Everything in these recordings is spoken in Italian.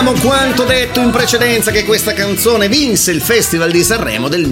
Ricordiamo quanto detto in precedenza, che questa canzone vinse il Festival di Sanremo del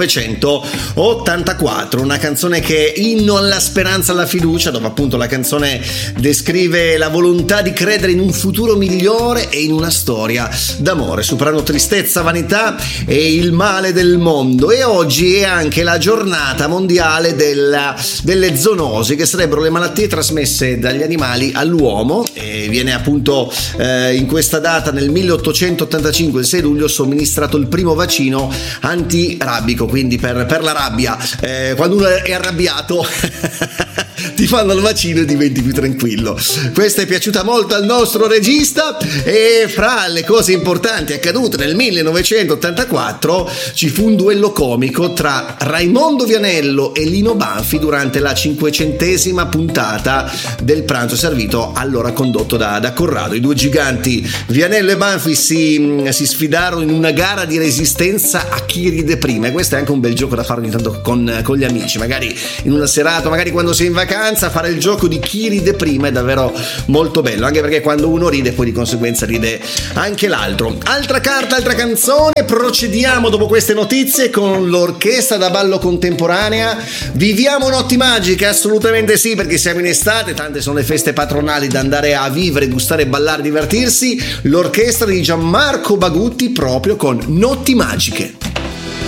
1984, una canzone che è inno alla speranza, alla fiducia, dove appunto la canzone descrive la volontà di credere in un futuro migliore e in una storia d'amore, superando tristezza, vanità e il male del mondo. E oggi è anche la giornata mondiale delle zoonosi, che sarebbero le malattie trasmesse dagli animali all'uomo, e viene appunto in questa data nel 1885, il 6 luglio, somministrato il primo vaccino antirabico, quindi per la rabbia, quando uno è arrabbiato ti fanno il vaccino e diventi più tranquillo. Questa è piaciuta molto al nostro regista. E fra le cose importanti accadute nel 1984 ci fu un duello comico tra Raimondo Vianello e Lino Banfi durante la 500ª puntata del Pranzo Servito, allora condotto da Corrado. I due giganti Vianello e Banfi si sfidarono in una gara di resistenza a chi ride prima, e questo è anche un bel gioco da fare ogni tanto con gli amici, magari in una serata, magari quando sei in vacanza. Fare il gioco di chi ride prima è davvero molto bello, anche perché quando uno ride poi di conseguenza ride anche l'altro. Altra carta, altra canzone. Procediamo dopo queste notizie con l'orchestra da ballo contemporanea. Viviamo notti magiche? Assolutamente sì, perché siamo in estate, tante sono le feste patronali da andare a vivere, gustare, ballare, divertirsi. L'orchestra di Gianmarco Bagutti proprio con Notti Magiche.